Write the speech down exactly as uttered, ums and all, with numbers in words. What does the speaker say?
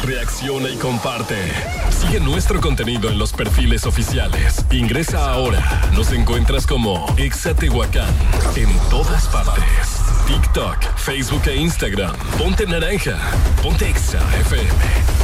reacciona y comparte. Sigue nuestro contenido en los perfiles oficiales. Ingresa ahora. Nos encuentras como Exa Tehuacán en todas partes. TikTok, Facebook e Instagram. Ponte naranja. Ponte Exa F M.